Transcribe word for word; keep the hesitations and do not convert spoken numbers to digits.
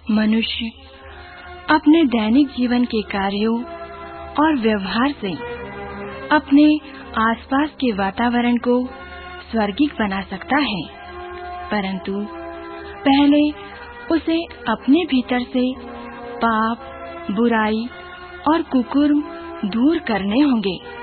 मनुष्य अपने दैनिक जीवन के कार्यों और व्यवहार से अपने आसपास के वातावरण को स्वर्गिक बना सकता है, परंतु पहले उसे अपने भीतर से पाप, बुराई और कुकर्म दूर करने होंगे।